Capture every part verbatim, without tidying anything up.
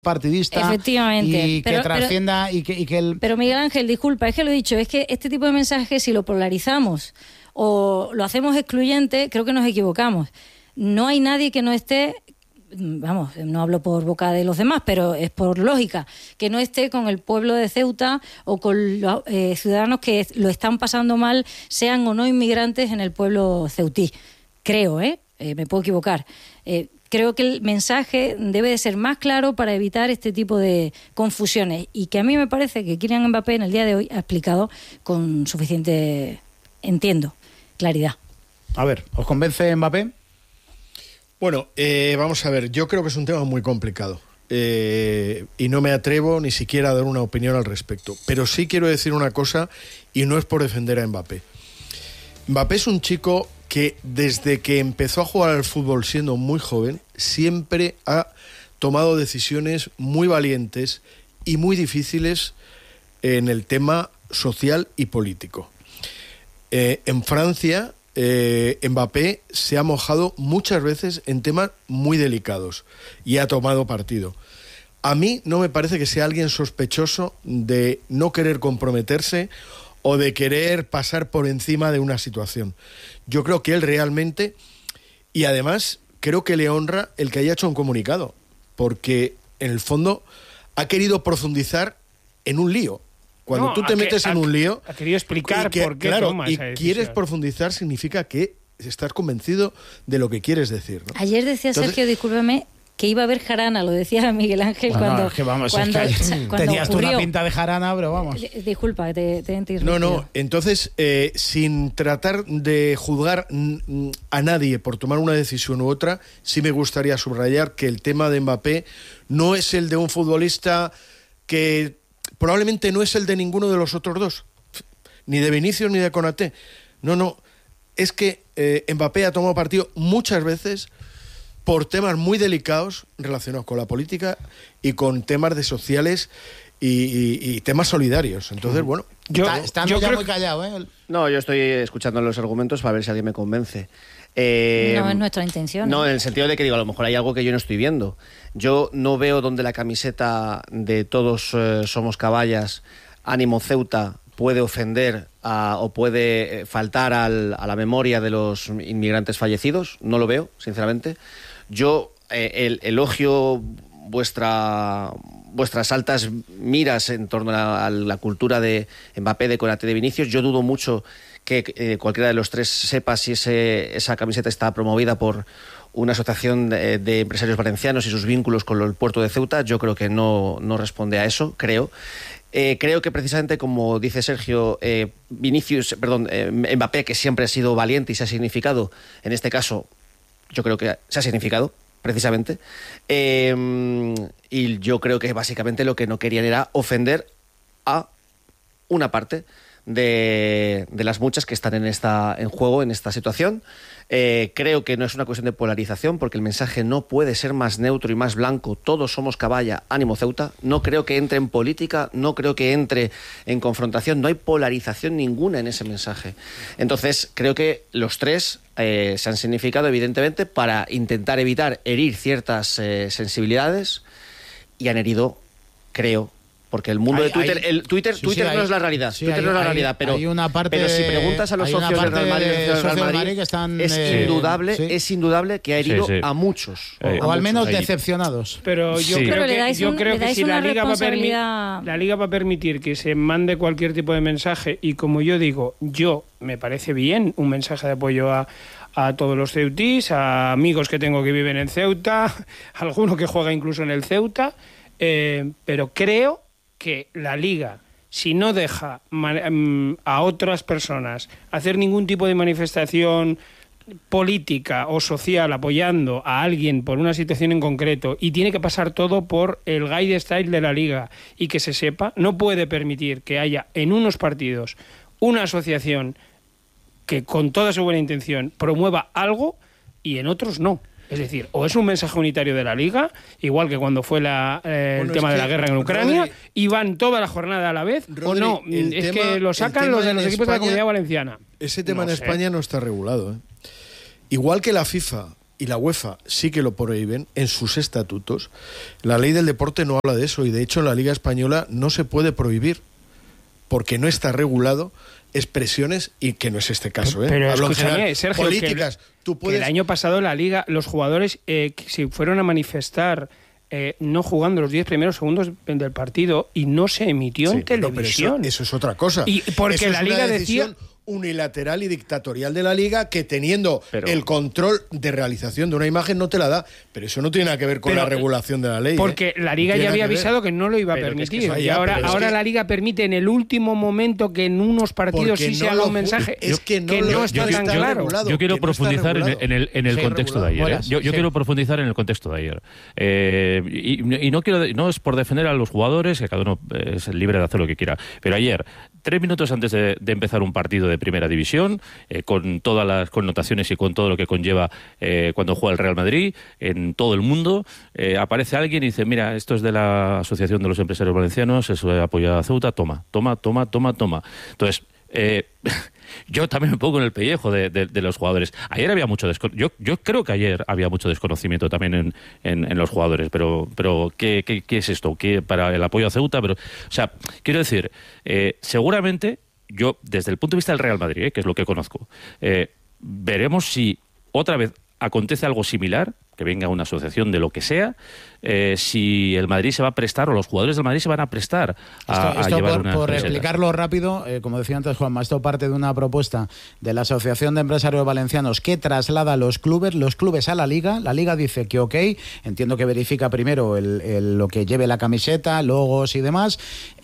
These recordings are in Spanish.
partidista. Efectivamente. Y pero, que trascienda pero, y, que, y que el... Pero Miguel Ángel, disculpa, es que lo he dicho, es que este tipo de mensajes, si lo polarizamos o lo hacemos excluyente, creo que nos equivocamos. No hay nadie que no esté, vamos, no hablo por boca de los demás, pero es por lógica, que no esté con el pueblo de Ceuta o con los eh, ciudadanos que lo están pasando mal, sean o no inmigrantes en el pueblo ceutí. Creo, ¿eh? eh me puedo equivocar. Eh, Creo que el mensaje debe de ser más claro para evitar este tipo de confusiones y que a mí me parece que Kylian Mbappé en el día de hoy ha explicado con suficiente, entiendo, claridad. A ver, ¿os convence Mbappé? Bueno, eh, vamos a ver, yo creo que es un tema muy complicado eh, y no me atrevo ni siquiera a dar una opinión al respecto, pero sí quiero decir una cosa y no es por defender a Mbappé. Mbappé es un chico que desde que empezó a jugar al fútbol siendo muy joven, siempre ha tomado decisiones muy valientes y muy difíciles en el tema social y político. Eh, en Francia, eh, Mbappé se ha mojado muchas veces en temas muy delicados y ha tomado partido. A mí no me parece que sea alguien sospechoso de no querer comprometerse o de querer pasar por encima de una situación. Yo creo que él realmente, y además creo que le honra el que haya hecho un comunicado, porque en el fondo ha querido profundizar en un lío. Cuando no, tú te metes que, en ha, un lío... Ha querido explicar que, por qué claro, toma y esa decisión. Quieres profundizar significa que estás convencido de lo que quieres decir, ¿no? Ayer decía Entonces, Sergio, discúlpeme, que iba a haber jarana, lo decía Miguel Ángel bueno, cuando, es que vamos, cuando, es que cuando tenías ocurrió. tú una pinta de jarana, pero vamos. Disculpa, te, te he interrumpido. No, no, entonces, eh, sin tratar de juzgar a nadie por tomar una decisión u otra, sí me gustaría subrayar que el tema de Mbappé no es el de un futbolista que probablemente no es el de ninguno de los otros dos, ni de Vinicius ni de Konaté. No, no, es que eh, Mbappé ha tomado partido muchas veces por temas muy delicados relacionados con la política y con temas de sociales y, y, y temas solidarios. Entonces, bueno... Yo, está, estando yo ya muy callado, ¿eh? No, yo estoy escuchando los argumentos para ver si alguien me convence. Eh, no es nuestra intención. No, ¿eh? en el sentido de que digo, a lo mejor hay algo que yo no estoy viendo. Yo no veo donde la camiseta de todos eh, somos caballas, ánimo Ceuta, puede ofender a, o puede faltar al, a la memoria de los inmigrantes fallecidos. No lo veo, sinceramente. Yo eh, el, elogio vuestra, vuestras altas miras en torno a, a la cultura de Mbappé, de Konaté, de Vinicius. Yo dudo mucho que eh, cualquiera de los tres sepa si ese, esa camiseta está promovida por una asociación de, de empresarios valencianos y sus vínculos con el puerto de Ceuta. Yo creo que no, no responde a eso, creo. Eh, creo que precisamente, como dice Sergio, eh, Vinicius, perdón, eh, Mbappé, que siempre ha sido valiente y se ha significado, en este caso, yo creo que se ha significado, precisamente. Eh, y yo creo que básicamente lo que no querían era ofender a una parte de, de las muchas que están en, esta, en juego en esta situación. Eh, creo que no es una cuestión de polarización, porque el mensaje no puede ser más neutro y más blanco. Todos somos caballa, ánimo Ceuta. No creo que entre en política, no creo que entre en confrontación. No hay polarización ninguna en ese mensaje. Entonces, creo que los tres eh, se han significado, evidentemente, para intentar evitar herir ciertas eh, sensibilidades, y han herido, creo, porque el mundo hay, de Twitter, hay, el Twitter, sí, Twitter sí, no hay, es la realidad, sí, Twitter hay, no es la realidad, pero, hay una parte pero si de, preguntas a los socios del Real Madrid, de Real Madrid, Madrid que están, es eh, indudable, sí. es indudable que ha herido sí, sí. a muchos, o, a o muchos, al menos ahí. decepcionados. Pero yo sí. creo pero que, yo un, creo que si la liga, va a responsabilidad... la liga va a permitir que se mande cualquier tipo de mensaje, y como yo digo, yo me parece bien un mensaje de apoyo a a todos los ceutís, a amigos que tengo que viven en Ceuta, a alguno que juega incluso en el Ceuta, eh, pero creo que la liga, si no deja a otras personas hacer ningún tipo de manifestación política o social apoyando a alguien por una situación en concreto, y tiene que pasar todo por el guide style de la liga y que se sepa, no puede permitir que haya en unos partidos una asociación que con toda su buena intención promueva algo y en otros no. Es decir, o es un mensaje unitario de la Liga, igual que cuando fue la, eh, bueno, el tema de la guerra en Ucrania, Rodri, y van toda la jornada a la vez, Rodri, o no, es tema, que lo sacan los de los equipos España, de la Comunidad Valenciana. Ese tema no en sé. España no está regulado, ¿eh? Igual que la FIFA y la UEFA sí que lo prohíben en sus estatutos, la ley del deporte no habla de eso, y de hecho en la Liga Española no se puede prohibir, porque no está regulado expresiones, y que no es este caso, ¿eh? Pero Hablo en escúchame, general, Sergio, políticas. que, tú puedes... que el año pasado la Liga, los jugadores, eh, si fueron a manifestar eh, no jugando los diez primeros segundos del partido, y no se emitió Sí, en televisión. No, pero eso, eso es otra cosa. Y porque eso la es Liga una decía... decisión unilateral y dictatorial de la Liga, que teniendo Pero... el control de realización de una imagen no te la da, pero eso no tiene nada que ver con pero, la regulación de la ley. Porque ¿eh? la Liga no ya había que avisado que no lo iba a pero permitir, que es que y ya, ahora, es ahora que... la Liga permite en el último momento que en unos partidos sí no se haga lo, un mensaje es que no, que lo, no está yo, tan yo, claro. Regulado, yo quiero no profundizar en el, en el, en el sí, contexto regulado. de ayer. Bueno, ¿eh? Yo, yo sí. quiero profundizar en el contexto de ayer. Eh, y, y no quiero, no es por defender a los jugadores, que cada uno es libre de hacer lo que quiera. Pero ayer, tres minutos antes de, de empezar un partido de primera división, eh, con todas las connotaciones y con todo lo que conlleva eh, cuando juega el Real Madrid, en todo el mundo, eh, aparece alguien y dice: mira, esto es de la Asociación de los Empresarios Valencianos, eso apoya a Ceuta, toma, toma, toma, toma, toma. Entonces, eh, yo también me pongo en el pellejo de, de, de los jugadores. Ayer había mucho desconocimiento. Yo, yo creo que ayer había mucho desconocimiento también en, en, en los jugadores, pero pero ¿qué, qué, qué es esto? ¿Qué, para el apoyo a Ceuta? Pero, o sea, quiero decir, eh, seguramente yo, desde el punto de vista del Real Madrid, eh, que es lo que conozco, eh, veremos si otra vez acontece algo similar, que venga una asociación de lo que sea, eh, si el Madrid se va a prestar, o los jugadores del Madrid se van a prestar a, esto, esto a llevar por, una por camiseta. explicarlo rápido, eh, como decía antes Juanma, esto parte de una propuesta de la Asociación de Empresarios Valencianos que traslada a los clubes, los clubes a la Liga. La Liga dice que ok, entiendo que verifica primero el, el, lo que lleve la camiseta, logos y demás,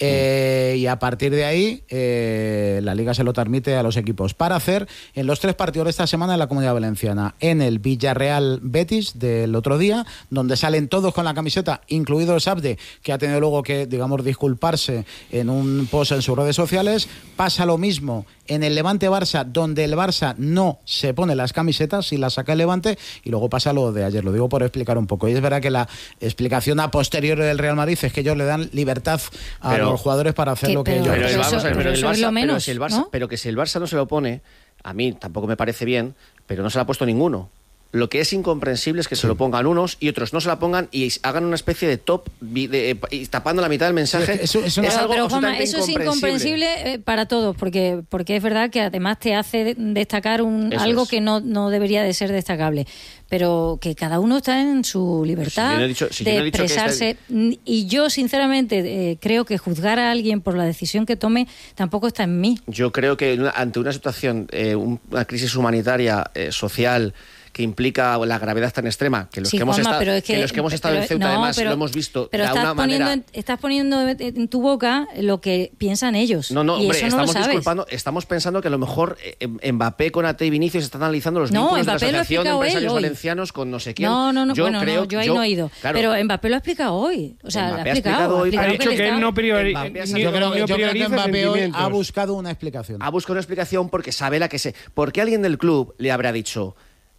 eh, y a partir de ahí eh, la Liga se lo transmite a los equipos para hacer en los tres partidos de esta semana en la Comunidad Valenciana, en el Villarreal Betis del otro día, donde salen todos con la camiseta, incluido el Sabde, que ha tenido luego que, digamos, disculparse en un post en sus redes sociales. Pasa lo mismo en el Levante Barça, donde el Barça no se pone las camisetas y las saca el Levante, y luego pasa lo de ayer. Lo digo por explicar un poco. Y es verdad que la explicación a posteriori del Real Madrid es que ellos le dan libertad a pero, los jugadores para hacer lo que pero, ellos pero, pero vamos eso, a ver, pero pero el eso es Barça, lo menos, pero si el Barça, ¿no? pero que si el Barça no se lo pone, a mí tampoco me parece bien, pero no se lo ha puesto ninguno. Lo que es incomprensible es que sí. se lo pongan unos y otros no se la pongan y hagan una especie de top de, de, y tapando la mitad del mensaje. Sí, eso, eso es no, algo pero, Juanma, absolutamente eso es incomprensible, incomprensible eh, para todos, porque porque es verdad que además te hace destacar un, algo es. que no, no debería de ser destacable, pero que cada uno está en su libertad si yo no he dicho, si de yo no he dicho expresarse. este... Y yo, sinceramente, eh, creo que juzgar a alguien por la decisión que tome tampoco está en mí. Yo creo que ante una situación, eh, una crisis humanitaria, eh, social, que implica la gravedad tan extrema, que los Sí, que hemos Juanma, estado, pero es que, que los que hemos estado pero, en Ceuta, no, además, pero, lo hemos visto pero de estás una poniendo manera... en, estás poniendo en tu boca lo que piensan ellos. No, no, y hombre, eso no estamos lo sabes. disculpando, estamos pensando que a lo mejor eh, Mbappé con Ate y Vinicius están analizando los No, vínculos Mbappé de lo la ha Asociación de explicado él Empresarios hoy. Valencianos con no sé quién. No, no, no, yo bueno, creo, no, yo ahí yo, no he ido. claro, pero Mbappé lo ha explicado hoy. O sea, Mbappé lo ha ha explicado. explicado hoy, ha Ha explicado dicho que le él no, está- priori Mbappé ha ni- salido- yo creo, no yo creo que prioriza Mbappé hoy sentimientos. ha buscado una explicación. ha buscado una explicación porque sabe la que se... Porque alguien del club le habrá dicho...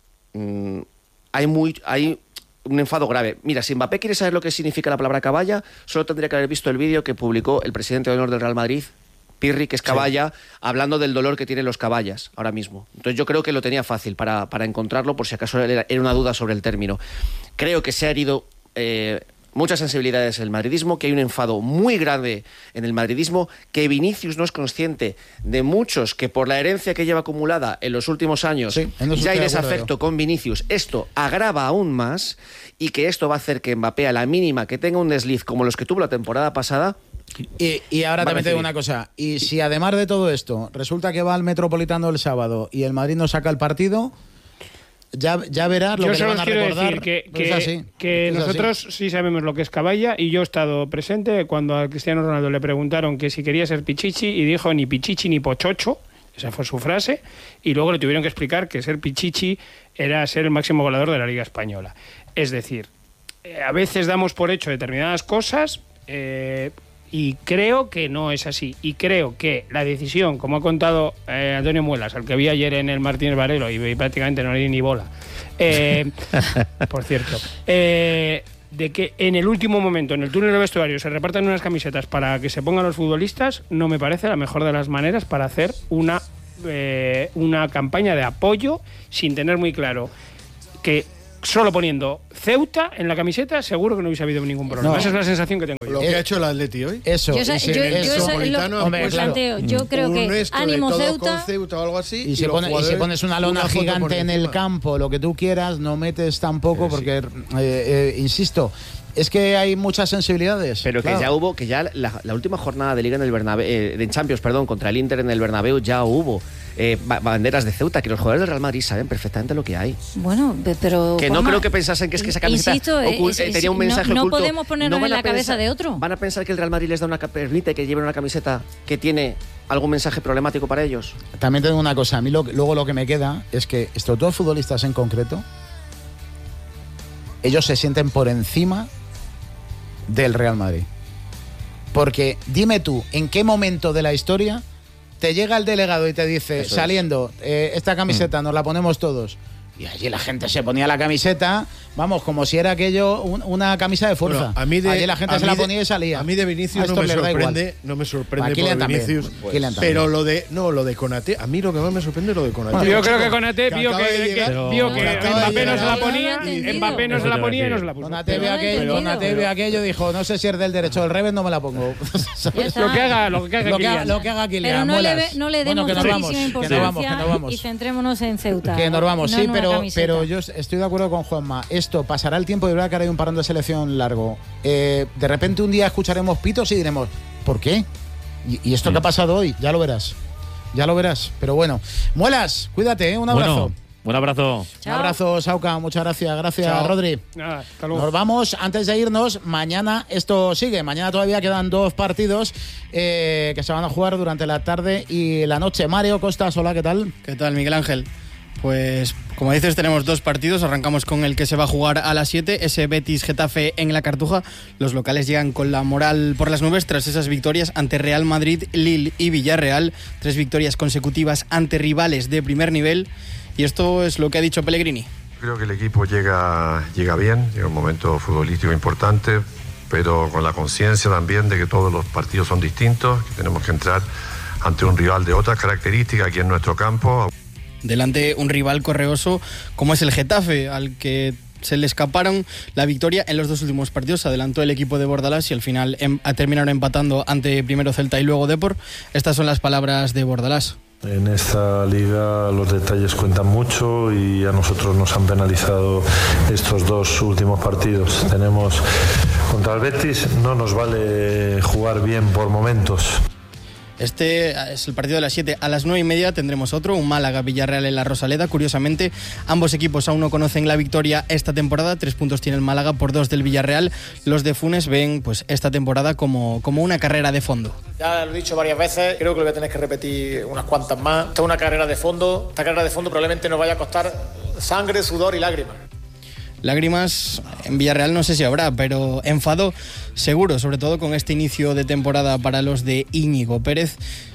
Mmm, hay muy... hay un enfado grave. Mira, si Mbappé quiere saber lo que significa la palabra caballa, solo tendría que haber visto el vídeo que publicó el presidente de honor del Real Madrid, Pirri, que es caballa, sí, hablando del dolor que tienen los caballas ahora mismo. Entonces yo creo que lo tenía fácil para, para encontrarlo, por si acaso era, era una duda sobre el término. Creo que se ha herido eh, muchas sensibilidades en el madridismo, que hay un enfado muy grande en el madridismo, que Vinicius no es consciente de muchos que por la herencia que lleva acumulada en los últimos años Sí, en eso ya hay estoy de acuerdo desafecto yo. con Vinicius. Esto agrava aún más y que esto va a hacer que Mbappé, a la mínima que tenga un desliz como los que tuvo la temporada pasada... Y, y ahora Va a también te digo recibir. una cosa, y si además de todo esto resulta que va al Metropolitano el sábado y el Madrid no saca el partido, ya, ya verás lo Yo que le solo van os a quiero recordar. decir que, Pues que, es así, que es así. nosotros sí sabemos lo que es caballa, y yo he estado presente cuando a Cristiano Ronaldo le preguntaron que si quería ser pichichi y dijo ni pichichi ni pochocho, esa fue su frase, y luego le tuvieron que explicar que ser pichichi era ser el máximo goleador de la Liga Española. Es decir, eh, a veces damos por hecho determinadas cosas, eh, y creo que no es así. Y creo que la decisión, como ha contado eh, Antonio Muelas, al que vi ayer en el Martínez Varelo, y, y prácticamente no le di ni bola, eh, por cierto, eh, de que en el último momento, en el túnel de vestuario, se repartan unas camisetas para que se pongan los futbolistas, no me parece la mejor de las maneras para hacer una, eh, una campaña de apoyo sin tener muy claro que solo poniendo Ceuta en la camiseta, seguro que no hubiese habido ningún problema. No. Esa es la sensación que tengo yo. Lo que ha hecho el Atleti hoy. Eso. Yo, sé- y si- yo- yo eso- eso es lo Metropolitano, que claro. planteo. Yo creo un que esto de ánimo todo Ceuta. con Ceuta o algo así. Y, se los pone, y si jugadores, pones una lona foto por gigante en el encima. campo, lo que tú quieras, no metes tampoco, Eh, sí. porque, eh, eh, insisto, es que hay muchas sensibilidades. Pero que claro. ya hubo, que ya la, la última jornada de Liga en el Bernabéu, eh, de Champions, perdón, contra el Inter en el Bernabéu ya hubo eh, ba- banderas de Ceuta, que los jugadores del Real Madrid saben perfectamente lo que hay. Bueno, pe- pero Que no Juanma, creo que pensasen que es que esa camiseta insisto, ocul- es- eh, es- tenía un no- mensaje no, oculto. podemos ponernos van en a la cabeza pensar- de otro. Van a pensar que el Real Madrid les da una ca- permite que lleven una camiseta que tiene algún mensaje problemático para ellos. También tengo una cosa, a mí lo, luego lo que me queda es que estos dos futbolistas en concreto, ellos se sienten por encima del Real Madrid. Porque dime tú, ¿en qué momento de la historia te llega el delegado y te dice, Eso es. saliendo, eh, esta camiseta nos la ponemos todos? Y allí la gente se ponía la camiseta, vamos, como si era aquello un- una camisa de fuerza. Bueno, a mí de, allí la gente a se mí la de- ponía y salía. A mí de Vinicius A no estos me les da igual. sorprende, no me sorprende A Kylian por también, Vinicius. Kylian también. Pero lo de no, lo de Konate, a mí lo que más me sorprende es lo de Konate. Bueno, Yo creo que Konaté vio acaba que, de que- llegar- vio No, que que acaba de Mbappé no se la llegar- ponía, No lo he entendido. Mbappé no se la ponía y no se la puso. Donate Pero ve no lo he aquello, entendido. Donate ve aquello, dijo, no sé si es del derecho o del revés, no me la pongo. Ya está. Lo que haga, lo que haga Lo que haga, Kylian. lo que haga Kylian, Pero no le, muelas. ve- no le Bueno, demos que nos vamos, tantísima que nos vamos, que importancia nos vamos. y centrémonos en Ceuta. Que nos vamos, no sí, en una pero, camiseta. pero yo estoy de acuerdo con Juanma. Esto pasará el tiempo y verá que ahora hay un parón de selección largo. Eh, de repente un día escucharemos pitos y diremos, ¿por qué? ¿Y, y esto Sí. qué ha pasado hoy? Ya lo verás. Ya lo verás. Pero bueno, Muelas, cuídate, ¿eh? Un abrazo. Bueno, un abrazo. Chao. Un abrazo, Sauca. Muchas gracias. Gracias, Chao. Rodri. Nada, hasta luego. Nos vamos. Antes de irnos, mañana esto sigue. Mañana todavía quedan dos partidos eh, que se van a jugar durante la tarde y la noche. Mario Costas, hola, ¿qué tal? ¿Qué tal, Miguel Ángel? Pues, como dices, tenemos dos partidos. Arrancamos con el que se va a jugar a las siete, ese Betis-Getafe en la Cartuja. Los locales llegan con la moral por las nubes tras esas victorias ante Real Madrid, Lille y Villarreal. Tres victorias consecutivas ante rivales de primer nivel. Y esto es lo que ha dicho Pellegrini. Creo que el equipo llega, llega bien, llega un momento futbolístico importante, pero con la conciencia también de que todos los partidos son distintos, que tenemos que entrar ante un rival de otras características aquí en nuestro campo. Delante un rival correoso como es el Getafe, al que se le escaparon la victoria en los dos últimos partidos. Se adelantó el equipo de Bordalás y al final em, terminaron empatando ante primero Celta y luego Depor. Estas son las palabras de Bordalás. En esta liga los detalles cuentan mucho y a nosotros nos han penalizado estos dos últimos partidos. Tenemos contra el Betis, no nos vale jugar bien por momentos. Este es el partido de las siete. A las nueve y media tendremos otro, un Málaga-Villarreal en la Rosaleda. Curiosamente, ambos equipos aún no conocen la victoria esta temporada. Tres puntos tiene el Málaga por dos del Villarreal. Los de Funes ven pues esta temporada como, como una carrera de fondo. Ya lo he dicho varias veces, creo que lo voy a tener que repetir unas cuantas más. Esta es una carrera de fondo. Esta carrera de fondo probablemente nos vaya a costar sangre, sudor y lágrimas. Lágrimas en Villarreal no sé si habrá, pero enfado seguro, sobre todo con este inicio de temporada para los de Íñigo Pérez,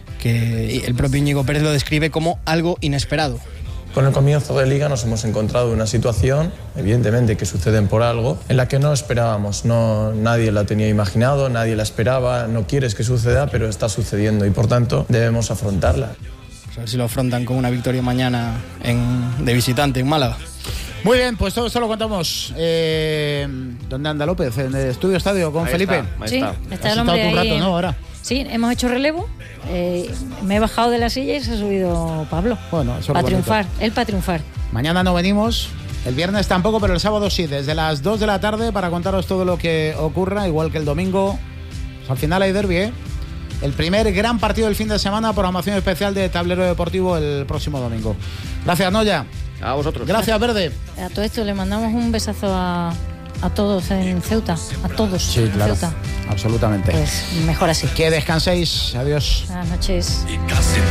que el propio Íñigo Pérez lo describe como algo inesperado. Con el comienzo de Liga nos hemos encontrado en una situación, evidentemente que suceden por algo, en la que no esperábamos, no, nadie la tenía imaginado, nadie la esperaba, no quieres que suceda, pero está sucediendo y por tanto debemos afrontarla. A ver si lo afrontan con una victoria mañana en, de visitante en Málaga. Muy bien, pues todo esto lo contamos. Eh, ¿Dónde anda López? En el estudio estadio con Ahí Felipe. está, ahí Sí, está. está Has el hombre estado tú un ahí. rato, ¿no? Ahora. Sí, hemos hecho relevo. eh, me he bajado de la silla y se ha subido Pablo. Bueno, eso es lo Para bonito. triunfar, él para triunfar. Mañana no venimos, el viernes tampoco, pero el sábado sí, desde las dos de la tarde para contaros todo lo que ocurra, igual que el domingo. Pues al final hay derbi, ¿eh? El primer gran partido del fin de semana, programación especial de Tablero Deportivo el próximo domingo. Gracias, Noya. A vosotros. Gracias, Verde. A todo esto le mandamos un besazo a, a todos en Ceuta. A todos Sí, en claro. Ceuta. Absolutamente. Pues mejor así. Que descanséis. Adiós. Buenas noches. Y casi